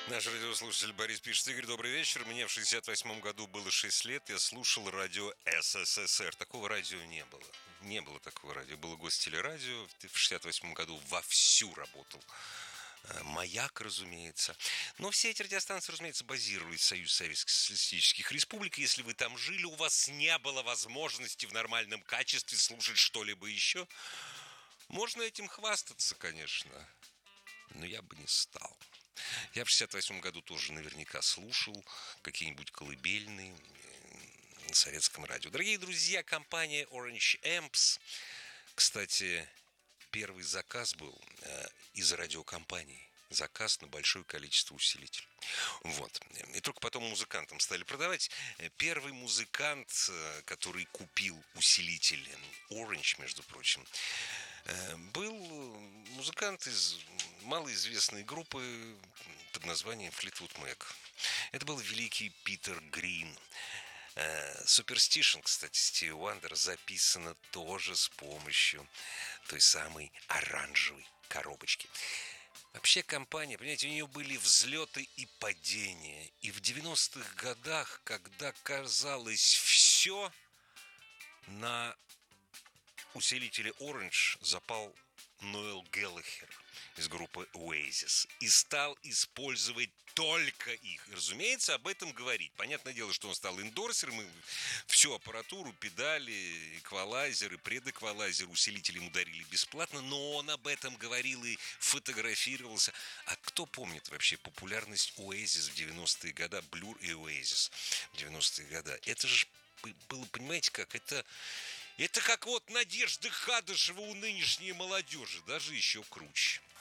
Наш радиослушатель Борис пишет: Игорь, добрый вечер. Мне в 68 году было 6 лет. Я слушал радио СССР. Такого радио не было. Не было такого радио. Было гостелерадио. В 68 году вовсю работал «Маяк», разумеется. Но все эти радиостанции, разумеется, базировались в Союзе Советских Социалистических Республик. Если вы там жили, у вас не было возможности в нормальном качестве слушать что-либо еще. Можно этим хвастаться, конечно, но я бы не стал. Я в 68 году тоже наверняка слушал какие-нибудь колыбельные на советском радио. Дорогие друзья, компания Orange Amps. Кстати, первый заказ был из радиокомпании. Заказ на большое количество усилителей. Вот. И только потом музыкантам стали продавать. Первый музыкант, который купил усилитель Orange, между прочим, был музыкант из малоизвестной группы под названием Fleetwood Mac. Это был великий Питер Грин. Superstition, кстати, Стиви Уандер записано тоже с помощью той самой оранжевой коробочки. Вообще компания, понимаете, у нее были взлеты и падения. И в 90-х годах, когда казалось все, на усилители Orange запал Ноэл Гэллахер из группы Oasis и стал использовать только их. И, разумеется, об этом говорить. Понятное дело, что он стал эндорсером, и всю аппаратуру, педали, эквалайзеры, предэквалайзер, усилители ему дарили бесплатно, но он об этом говорил и фотографировался. А кто помнит вообще популярность Oasis в 90-е годы, Blur и Oasis в 90-е годы? Это же было, понимаете, как это как вот Надежда Хадышева у нынешней молодежи, даже еще круче.